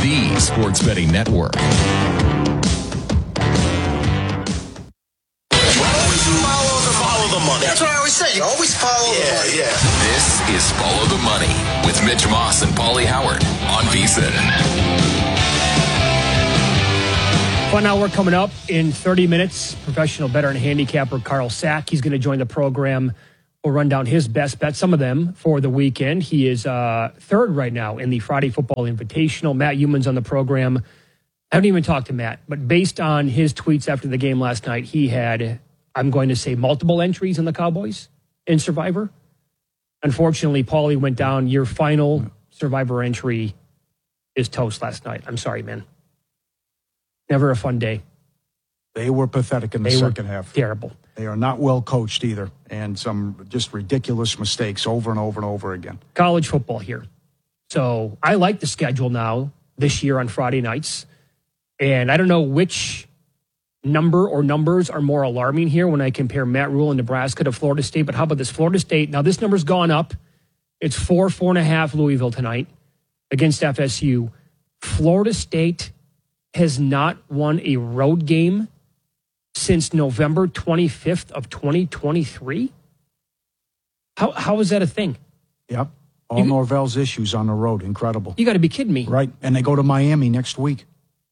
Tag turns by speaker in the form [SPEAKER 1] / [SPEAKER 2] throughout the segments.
[SPEAKER 1] the Sports Betting Network.
[SPEAKER 2] Follow the money. That's what I always say. You always follow the money. Yeah.
[SPEAKER 1] This is Follow the Money with Mitch Moss and Paulie Howard on VSiN.
[SPEAKER 3] Fun hour coming up in 30 minutes. Professional bettor and handicapper Carl Sack. He's going to join the program. We'll run down his best bets, some of them for the weekend. He is third right now in the Friday Football Invitational. Matt Youmans on the program. I haven't even talked to Matt, but based on his tweets after the game last night, he had, I'm going to say, multiple entries in the Cowboys in Survivor. Unfortunately, Paulie went down. Your final Survivor entry is toast last night. I'm sorry, man. Never a fun day.
[SPEAKER 4] They were pathetic in the second half.
[SPEAKER 3] Terrible.
[SPEAKER 4] They are not well coached either, and some just ridiculous mistakes over and over and over again.
[SPEAKER 3] College football here. So I like the schedule now this year on Friday nights, and I don't know which number or numbers are more alarming here when I compare Matt Rule in Nebraska to Florida State, but how about this? Florida State, now this number's gone up. It's 4.5 Louisville tonight against FSU. Florida State has not won a road game since November 25th of 2023? How is that a thing?
[SPEAKER 4] Yep. All Norvell's issues on the road. Incredible.
[SPEAKER 3] You got to be kidding me.
[SPEAKER 4] Right. And they go to Miami next week.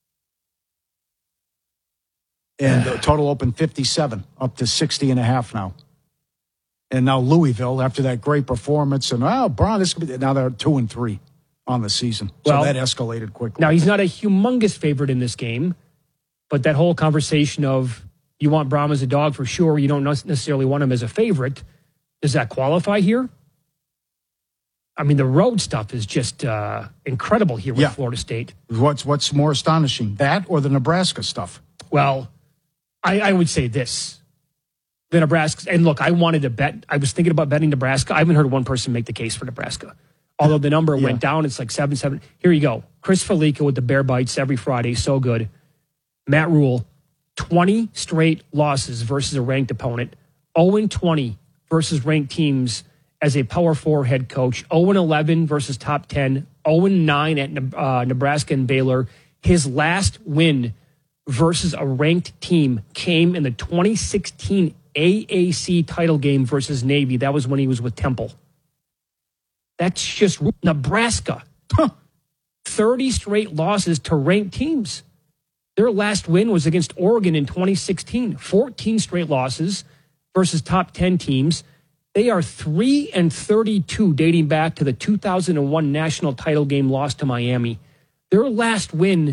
[SPEAKER 4] And the total opened 57, up to 60.5 now. And now Louisville, after that great performance, and Brown, now they're 2-3 on the season. So that escalated quickly.
[SPEAKER 3] Now, he's not a humongous favorite in this game, but that whole conversation of you want Brown as a dog for sure, you don't necessarily want him as a favorite, does that qualify here? I mean, the road stuff is just incredible here with Florida State.
[SPEAKER 4] What's more astonishing, that or the Nebraska stuff?
[SPEAKER 3] Well, I would say this. The Nebraska, and look, I wanted to bet. I was thinking about betting Nebraska. I haven't heard one person make the case for Nebraska. Although the number went down, it's like 7-7. Here you go. Chris Felica with the Bear Bites every Friday. So good. Matt Rule, 20 straight losses versus a ranked opponent. 0-20 versus ranked teams as a Power 4 head coach. 0-11 versus top 10. 0-9 at Nebraska and Baylor. His last win versus a ranked team came in the 2016 AAC title game versus Navy. That was when he was with Temple. That's just Nebraska. 30 straight losses to ranked teams. Their last win was against Oregon in 2016. 14 straight losses versus top 10 teams. They are 3-32 dating back to the 2001 national title game loss to Miami. Their last win,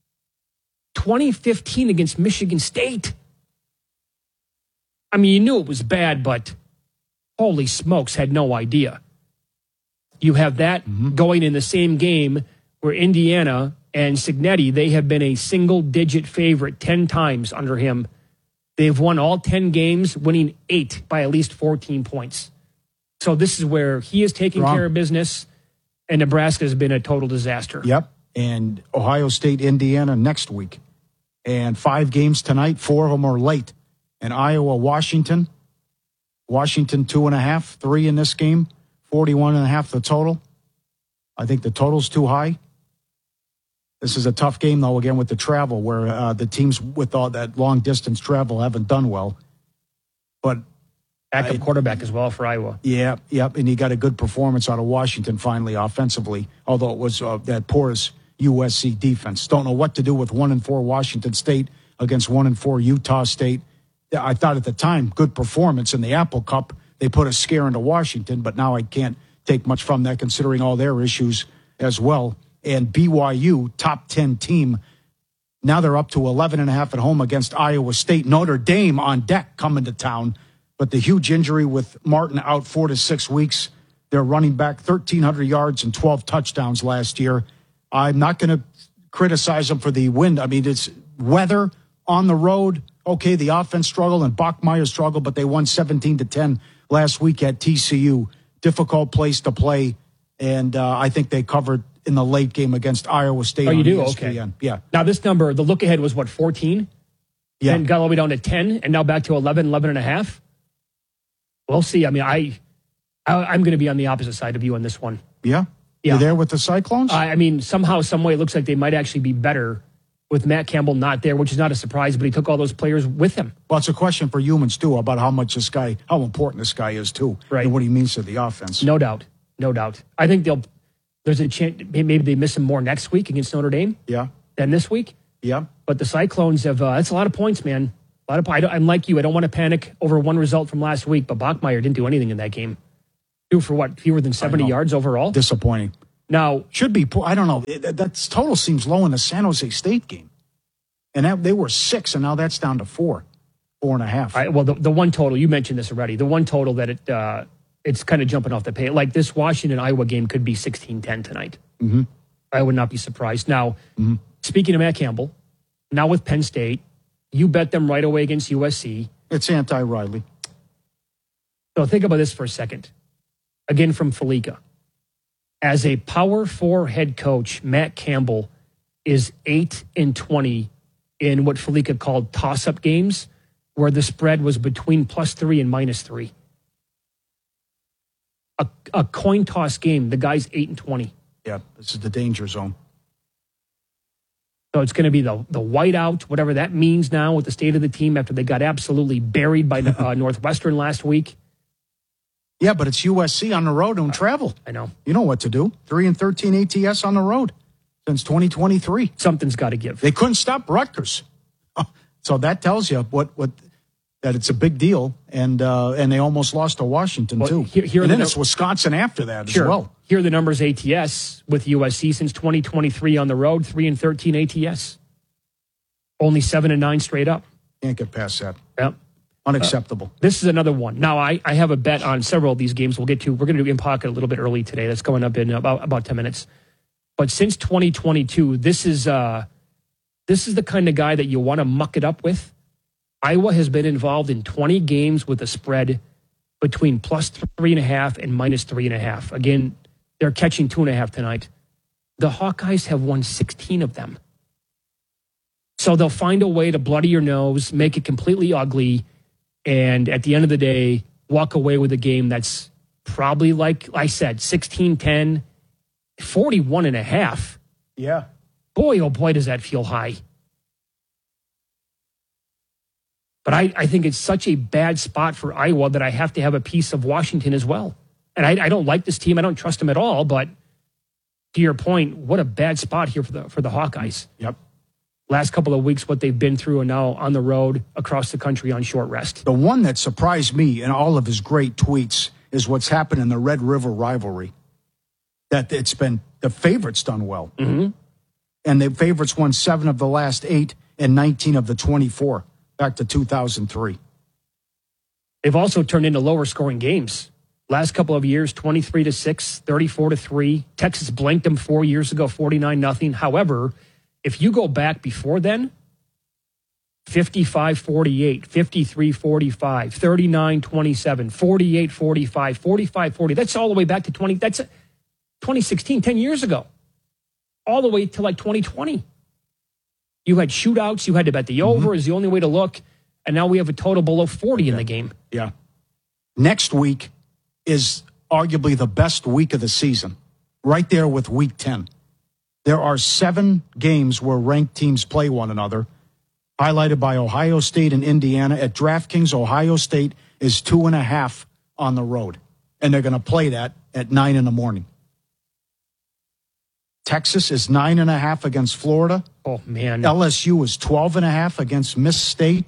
[SPEAKER 3] 2015 against Michigan State. I mean, you knew it was bad, but holy smokes, had no idea. You have that going in the same game where Indiana and Cignetti, they have been a single-digit favorite 10 times under him. They've won all 10 games, winning 8 by at least 14 points. So this is where he is taking care of business, and Nebraska has been a total disaster.
[SPEAKER 4] Yep, and Ohio State, Indiana next week. And 5 games tonight, 4 of them are late. And Iowa, Washington 2.5, 3 in this game, 41.5 the total. I think the total's too high. This is a tough game, though, again, with the travel, where the teams with all that long-distance travel haven't done well. But
[SPEAKER 3] backup quarterback as well for Iowa.
[SPEAKER 4] Yeah, and he got a good performance out of Washington finally offensively, although it was that porous USC defense. Don't know what to do with 1-4 Washington State against 1-4 Utah State. I thought at the time, good performance in the Apple Cup. They put a scare into Washington, but now I can't take much from that considering all their issues as well. And BYU, top 10 team, now they're up to 11.5 at home against Iowa State. Notre Dame on deck coming to town. But the huge injury with Martin out 4 to 6 weeks. They're running back 1,300 yards and 12 touchdowns last year. I'm not going to criticize them for the win. I mean, it's weather on the road. Okay, the offense struggled and Bachmeier struggled, but they won 17-10 last week at TCU. Difficult place to play, and I think they covered in the late game against Iowa State.
[SPEAKER 3] Oh, you do?
[SPEAKER 4] ESPN.
[SPEAKER 3] Okay.
[SPEAKER 4] Yeah.
[SPEAKER 3] Now, this number, the look ahead was, 14?
[SPEAKER 4] Yeah.
[SPEAKER 3] Then got all the way down to 10, and now back to 11.5? We'll see. I mean, I'm going to be on the opposite side of you on this one.
[SPEAKER 4] Yeah.
[SPEAKER 3] Yeah.
[SPEAKER 4] You there with the Cyclones?
[SPEAKER 3] I mean, somehow, some way, it looks like they might actually be better with Matt Campbell not there, which is not a surprise, but he took all those players with him.
[SPEAKER 4] Well, it's a question for humans, too, about how important this guy is, too,
[SPEAKER 3] Right.
[SPEAKER 4] and what he means to the offense.
[SPEAKER 3] No doubt. I think there's a chance maybe they miss him more next week against Notre Dame
[SPEAKER 4] Yeah,
[SPEAKER 3] than this week.
[SPEAKER 4] yeah.
[SPEAKER 3] But the Cyclones have, that's a lot of points, man. I'm like you. I don't want to panic over one result from last week, but Bachmeier didn't do anything in that game. Threw for what, fewer than 70 yards overall?
[SPEAKER 4] Disappointing.
[SPEAKER 3] Now,
[SPEAKER 4] Should be, I don't know. That total seems low in the San Jose State game. And they were 6, and now that's down to 4.5.
[SPEAKER 3] well, the one total, you mentioned this already, the one total that it's kind of jumping off the page. Like this Washington-Iowa game could be 16-10 tonight. Mm-hmm. I would not be surprised. Now, speaking of Matt Campbell, now with Penn State, you bet them right away against USC.
[SPEAKER 4] It's anti-Riley.
[SPEAKER 3] So think about this for a second. Again, from Felica. As a Power 4 head coach, Matt Campbell is 8-20 in what Felica called toss-up games, where the spread was between +3 and -3. A coin toss game, the guy's 8-20.
[SPEAKER 4] Yeah, this is the danger zone.
[SPEAKER 3] So it's going to be the whiteout, whatever that means now with the state of the team after they got absolutely buried by Northwestern last week.
[SPEAKER 4] Yeah, but it's USC on the road. Don't travel.
[SPEAKER 3] I know.
[SPEAKER 4] You know what to do. 3-13 ATS on the road since 2023.
[SPEAKER 3] Something's got to give.
[SPEAKER 4] They couldn't stop Rutgers. So that tells you that it's a big deal, and they almost lost to Washington, too. And then it's Wisconsin after that as well.
[SPEAKER 3] Here are the numbers ATS with USC since 2023 on the road, 3-13 ATS. Only 7-9 straight up.
[SPEAKER 4] Can't get past that.
[SPEAKER 3] Yep.
[SPEAKER 4] Unacceptable.
[SPEAKER 3] This is another one. Now, I have a bet on several of these games we'll get to. We're going to do In Pocket a little bit early today. That's going up in about 10 minutes. But since 2022, this is the kind of guy that you want to muck it up with. Iowa has been involved in 20 games with a spread between +3.5 and -3.5. Again, they're catching 2.5 tonight. The Hawkeyes have won 16 of them. So they'll find a way to bloody your nose, make it completely ugly, and at the end of the day, walk away with a game that's probably, like I said, 16-10, 41.5.
[SPEAKER 4] Yeah.
[SPEAKER 3] Boy, oh boy, does that feel high. But I think it's such a bad spot for Iowa that I have to have a piece of Washington as well. And I don't like this team. I don't trust them at all. But to your point, what a bad spot here for the Hawkeyes.
[SPEAKER 4] Yep.
[SPEAKER 3] Last couple of weeks, what they've been through, and now on the road across the country on short rest.
[SPEAKER 4] The one that surprised me in all of his great tweets is what's happened in the Red River rivalry. That it's been the favorites done well. Mm-hmm. And the favorites won 7 of the last 8 and 19 of the 24. Back to 2003.
[SPEAKER 3] They've also turned into lower scoring games. Last couple of years, 23-6, 34-3. Texas blanked them 4 years ago, 49-0. However, if you go back before then, 55-48, 53-45, 39-27, 48-45, 45-40. That's all the way back to 2016, 10 years ago. All the way to like 2020. You had shootouts. You had to bet the over is the only way to look. And now we have a total below 40 in the game.
[SPEAKER 4] Yeah. Next week is arguably the best week of the season. Right there with week 10. There are 7 games where ranked teams play one another, highlighted by Ohio State and Indiana. At DraftKings, Ohio State is 2.5 on the road. And they're going to play that at 9 in the morning. Texas is 9.5 against Florida.
[SPEAKER 3] Oh, man.
[SPEAKER 4] LSU is 12.5 against Miss State.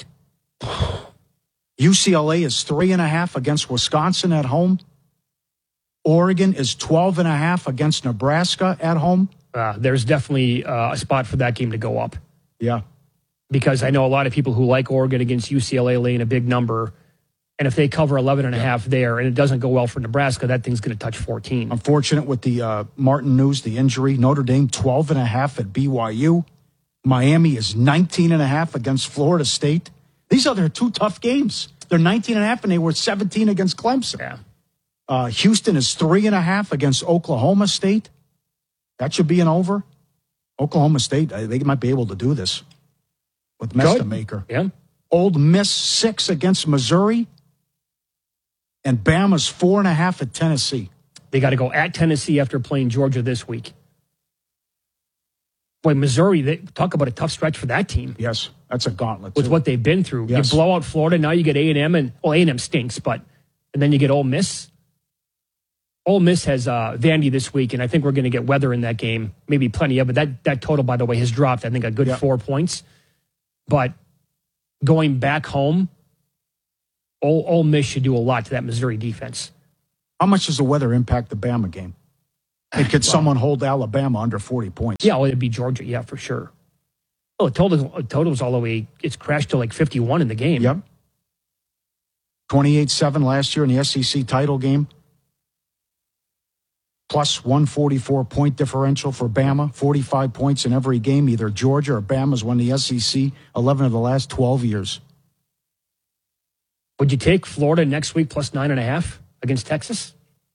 [SPEAKER 4] UCLA is 3.5 against Wisconsin at home. Oregon is 12.5 against Nebraska at home.
[SPEAKER 3] There's definitely a spot for that game to go up.
[SPEAKER 4] Yeah.
[SPEAKER 3] Because I know a lot of people who like Oregon against UCLA laying a big number. And if they cover 11.5 there and it doesn't go well for Nebraska, that thing's going to touch 14.
[SPEAKER 4] Unfortunate with the Martin news, the injury. Notre Dame 12.5 at BYU. Miami is 19.5 against Florida State. These are their 2 tough games. They're 19.5 and they were 17 against Clemson.
[SPEAKER 3] Yeah.
[SPEAKER 4] Houston is 3.5 against Oklahoma State. That should be an over. Oklahoma State, they might be able to do this with Mestamaker.
[SPEAKER 3] Yeah.
[SPEAKER 4] Old Miss 6 against Missouri. And Bama's 4.5 at Tennessee.
[SPEAKER 3] They got to go at Tennessee after playing Georgia this week. Boy, Missouri, talk about a tough stretch for that team.
[SPEAKER 4] Yes, that's a gauntlet.
[SPEAKER 3] With what they've been through.
[SPEAKER 4] Yes.
[SPEAKER 3] You blow out Florida, now you get A&M, and A&M stinks, and then you get Ole Miss. Ole Miss has Vandy this week, and I think we're going to get weather in that game. Maybe plenty of it. That total, by the way, has dropped, I think, a good 4 points. But going back home, Ole Miss should do a lot to that Missouri defense.
[SPEAKER 4] How much does the weather impact the Bama game? And could someone hold Alabama under 40 points?
[SPEAKER 3] Yeah, well, it'd be Georgia, yeah, for sure. Oh, total's all the way, it's crashed to like 51 in the game.
[SPEAKER 4] Yep. 28-7 last year in the SEC title game. Plus 144 point differential for Bama, 45 points in every game. Either Georgia or Bama's won the SEC 11 of the last 12 years.
[SPEAKER 3] Would you take Florida next week plus 9.5 against Texas?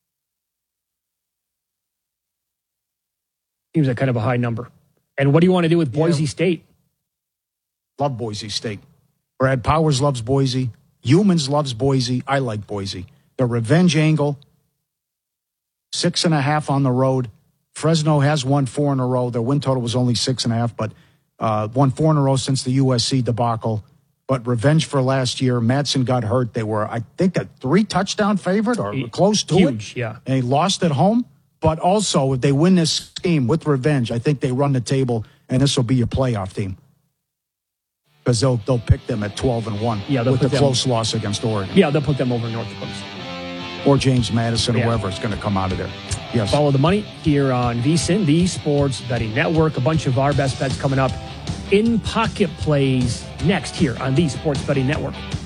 [SPEAKER 3] Seems like kind of a high number. And what do you want to do with Boise State?
[SPEAKER 4] Love Boise State. Brad Powers loves Boise. Humans loves Boise. I like Boise. The revenge angle. 6.5 on the road. Fresno has won 4 in a row. Their win total was only 6.5, but won 4 in a row since the USC debacle. But revenge for last year. Madsen got hurt. They were, I think, a 3-touchdown favorite or close to
[SPEAKER 3] Huge,
[SPEAKER 4] it.
[SPEAKER 3] yeah.
[SPEAKER 4] And they lost at home. But also, if they win this game with revenge, I think they run the table, and this will be your playoff team. Because they'll pick them at 12-1 with the close loss against Oregon.
[SPEAKER 3] Yeah, they'll put them over North Dakota.
[SPEAKER 4] Or James Madison, whoever is going to come out of there. Yes.
[SPEAKER 3] Follow the money here on VSiN, the Sports Betting Network. A bunch of our best bets coming up in pocket plays next here on the Sports Betting Network.